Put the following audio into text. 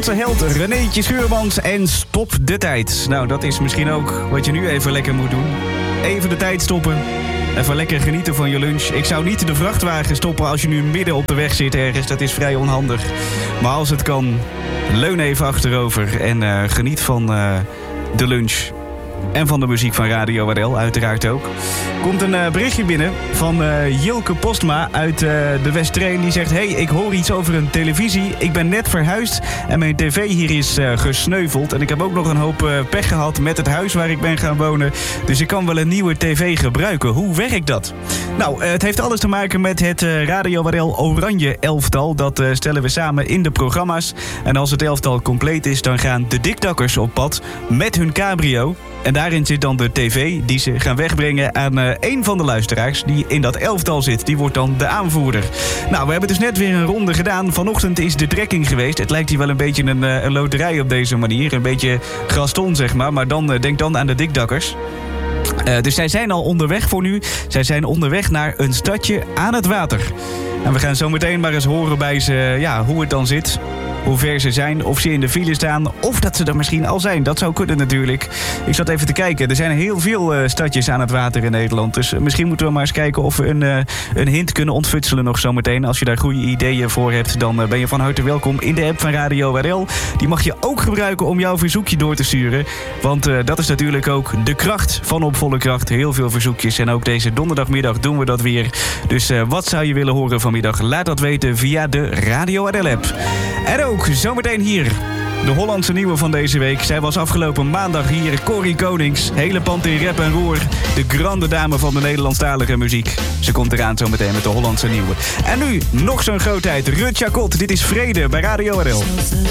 onze held Renéetje Schuurmans en Stop de Tijd. Nou, dat is misschien ook wat je nu even lekker moet doen. Even de tijd stoppen. Even lekker genieten van je lunch. Ik zou niet de vrachtwagen stoppen als je nu midden op de weg zit ergens. Dat is vrij onhandig. Maar als het kan, leun even achterover en geniet van de lunch. En van de muziek van Radio RL, uiteraard ook. Komt een berichtje binnen van Jilke Postma uit de Westreen. Die zegt, hey, ik hoor iets over een televisie. Ik ben net verhuisd en mijn tv hier is gesneuveld. En ik heb ook nog een hoop pech gehad met het huis waar ik ben gaan wonen. Dus ik kan wel een nieuwe tv gebruiken. Hoe werkt dat? Nou, het heeft alles te maken met het Radio RL Oranje elftal. Dat stellen we samen in de programma's. En als het elftal compleet is, dan gaan de dikdakkers op pad met hun cabrio. En daarin zit dan de tv die ze gaan wegbrengen aan een van de luisteraars die in dat elftal zit. Die wordt dan de aanvoerder. Nou, we hebben dus net weer een ronde gedaan. Vanochtend is de trekking geweest. Het lijkt hier wel een beetje een loterij op deze manier. Een beetje Gaston, zeg maar. Maar denk dan aan de dikdakkers. Dus zij zijn al onderweg voor nu. Zij zijn onderweg naar een stadje aan het water. En we gaan zo meteen maar eens horen bij ze hoe het dan zit. Hoe ver ze zijn, of ze in de file staan, of dat ze er misschien al zijn. Dat zou kunnen natuurlijk. Ik zat even te kijken. Er zijn heel veel stadjes aan het water in Nederland. Dus misschien moeten we maar eens kijken of we een hint kunnen ontfutselen nog zometeen. Als je daar goede ideeën voor hebt, dan ben je van harte welkom in de app van Radio RL. Die mag je ook gebruiken om jouw verzoekje door te sturen. Want dat is natuurlijk ook de kracht van Op Volle Kracht. Heel veel verzoekjes. En ook deze donderdagmiddag doen we dat weer. Dus wat zou je willen horen vanmiddag? Laat dat weten via de Radio RL app. En ook zometeen hier de Hollandse nieuwe van deze week. Zij was afgelopen maandag hier, Corrie Konings. Hele pand in rep en roer. De grande dame van de Nederlandstalige muziek. Ze komt eraan zometeen met de Hollandse nieuwe. En nu nog zo'n grootheid. Rut Jacot, dit is Vrede bij Radio RL.